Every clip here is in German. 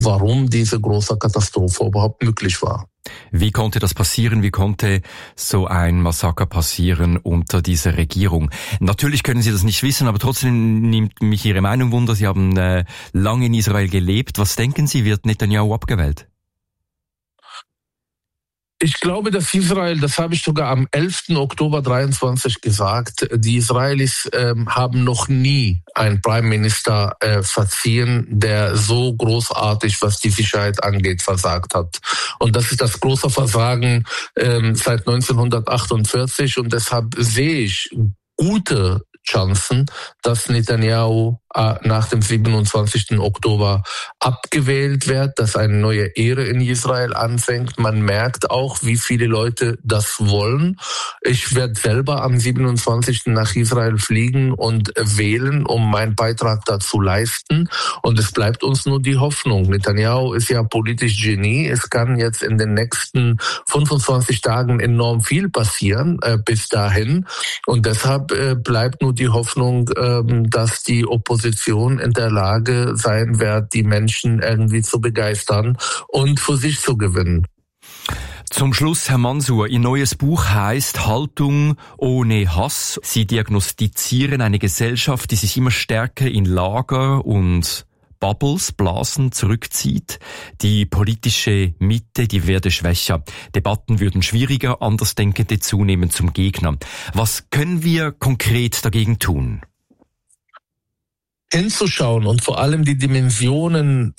warum diese große Katastrophe überhaupt möglich war. Wie konnte das passieren? Wie konnte so ein Massaker passieren unter dieser Regierung? Natürlich können Sie das nicht wissen, aber trotzdem nimmt mich Ihre Meinung wunder. Sie haben lange in Israel gelebt. Was denken Sie, wird Netanyahu abgewählt? Ich glaube, dass Israel, das habe ich sogar am 11. Oktober 23 gesagt, die Israelis haben noch nie einen Prime Minister verziehen, der so großartig, was die Sicherheit angeht, versagt hat. Und das ist das große Versagen seit 1948 und deshalb sehe ich gute Chancen, dass Netanyahu nach dem 27. Oktober abgewählt wird, dass eine neue Ära in Israel anfängt. Man merkt auch, wie viele Leute das wollen. Ich werde selber am 27. nach Israel fliegen und wählen, um meinen Beitrag dazu leisten. Und es bleibt uns nur die Hoffnung. Netanyahu ist ja politisch Genie. Es kann jetzt in den nächsten 25 Tagen enorm viel passieren bis dahin. Und deshalb bleibt nur die Hoffnung, dass die Opposition in der Lage sein wird, die Menschen irgendwie zu begeistern und für sich zu gewinnen. Zum Schluss, Herr Mansour, Ihr neues Buch heißt Haltung ohne Hass. Sie diagnostizieren eine Gesellschaft, die sich immer stärker in Lager und Bubbles, Blasen zurückzieht. Die politische Mitte, die werde schwächer. Debatten würden schwieriger, Andersdenkende zunehmend zum Gegner. Was können wir konkret dagegen tun? Hinzuschauen und vor allem die Dimensionen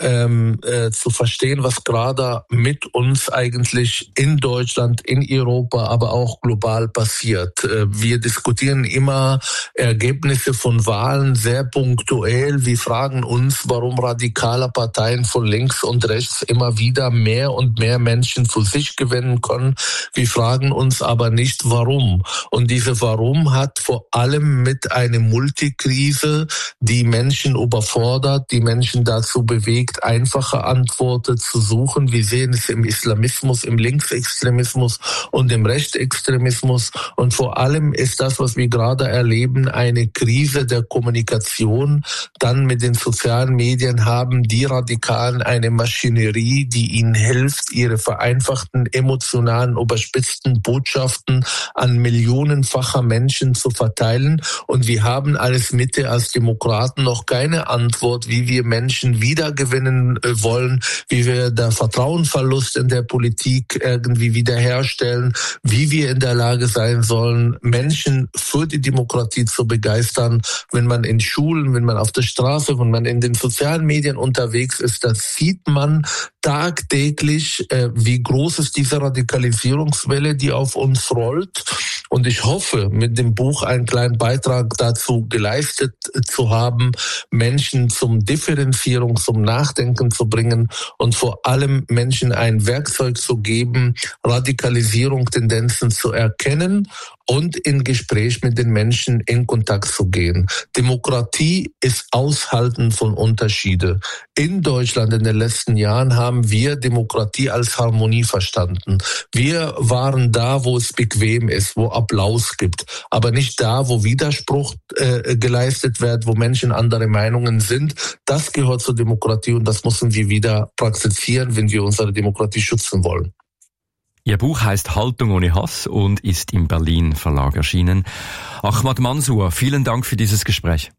zu verstehen, was gerade mit uns eigentlich in Deutschland, in Europa, aber auch global passiert. Wir diskutieren immer Ergebnisse von Wahlen sehr punktuell. Wir fragen uns, warum radikale Parteien von links und rechts immer wieder mehr und mehr Menschen für sich gewinnen können. Wir fragen uns aber nicht, warum. Und diese Warum hat vor allem mit einer Multikrise, die Menschen überfordert, die Menschen dazu bewegt, einfache Antworten zu suchen. Wir sehen es im Islamismus, im Linksextremismus und im Rechtsextremismus. Und vor allem ist das, was wir gerade erleben, eine Krise der Kommunikation. Dann mit den sozialen Medien haben die Radikalen eine Maschinerie, die ihnen hilft, ihre vereinfachten, emotionalen, überspitzten Botschaften an millionenfacher Menschen zu verteilen. Und wir haben als Mitte, als Demokraten noch keine Antwort, wie wir Menschen wiedergewinnen wollen, wie wir den Vertrauensverlust in der Politik irgendwie wiederherstellen, wie wir in der Lage sein sollen, Menschen für die Demokratie zu begeistern. Wenn man in Schulen, wenn man auf der Straße, wenn man in den sozialen Medien unterwegs ist, da sieht man tagtäglich, wie groß ist diese Radikalisierungswelle, die auf uns rollt. Und ich hoffe, mit dem Buch einen kleinen Beitrag dazu geleistet zu haben, Menschen zum Differenzierung, zum Nachdenken zu bringen und vor allem Menschen ein Werkzeug zu geben, Radikalisierung, Tendenzen zu erkennen und in Gespräch mit den Menschen in Kontakt zu gehen. Demokratie ist Aushalten von Unterschiede. In Deutschland in den letzten Jahren haben wir Demokratie als Harmonie verstanden. Wir waren da, wo es bequem ist, wo Applaus gibt, aber nicht da, wo Widerspruch geleistet wird, wo Menschen andere Meinungen sind. Das gehört zur Demokratie und das müssen wir wieder praktizieren, wenn wir unsere Demokratie schützen wollen. Ihr Buch heißt Haltung ohne Hass und ist im Berlin Verlag erschienen. Ahmad Mansour, vielen Dank für dieses Gespräch.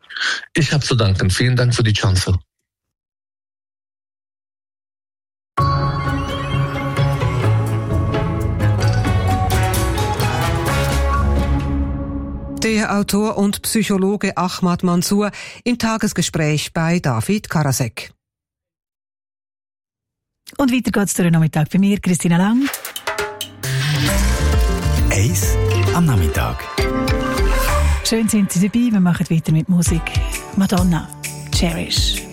Ich habe zu danken. Vielen Dank für die Chance. Der Autor und Psychologe Ahmad Mansour im Tagesgespräch bei David Karasek. Und weiter geht's durch den Nachmittag bei mir, Christina Lang. Eis am Nachmittag. Schön sind Sie dabei. Wir machen weiter mit Musik. Madonna, Cherish.